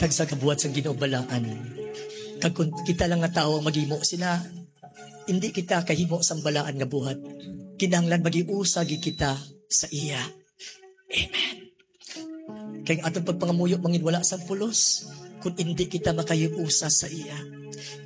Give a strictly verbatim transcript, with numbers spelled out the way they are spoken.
Matag sa kabuhat sa ginobalaan. Kag kun kita lang nga tao ang maghimo sila, hindi kita kahimo sa balaan nga buhat. Kinahanglan magiusag kita sa iya. Amen. Kaya atong pagpangamuyo mangin wala sa pulos kung hindi kita makayuusa sa iya.